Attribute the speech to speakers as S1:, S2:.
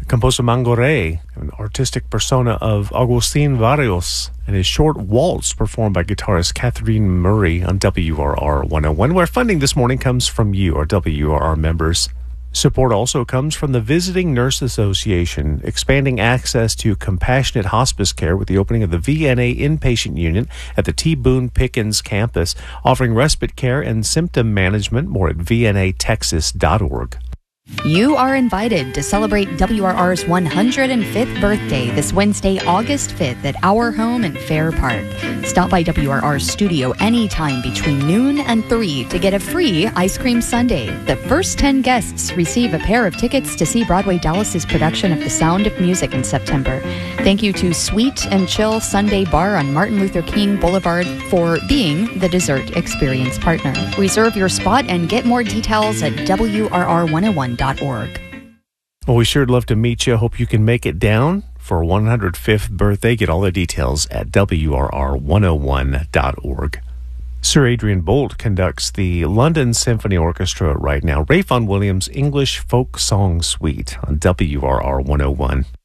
S1: Composer Mangoré, an artistic persona of Agustin Barrios, and his short waltz performed by guitarist Catherine Murray on WRR 101, where funding this morning comes from you, our WRR members. Support also comes from the Visiting Nurse Association, expanding access to compassionate hospice care with the opening of the VNA Inpatient Unit at the T. Boone Pickens campus, offering respite care and symptom management. More at vnatexas.org.
S2: You are invited to celebrate WRR's 105th birthday this Wednesday, August 5th at our home in Fair Park. Stop by WRR's studio anytime between noon and 3 to get a free ice cream sundae. The first 10 guests receive a pair of tickets to see Broadway Dallas's production of The Sound of Music in September. Thank you to Sweet and Chill Sunday Bar on Martin Luther King Boulevard for being the dessert experience partner. Reserve your spot and get more details at WRR101.org.
S1: Well, we sure'd love to meet you. Hope you can make it down for 105th birthday. Get all the details at WRR101.org. Sir Adrian Boult conducts the London Symphony Orchestra right now. Ray Vaughan Williams' English Folk Song Suite on WRR 101.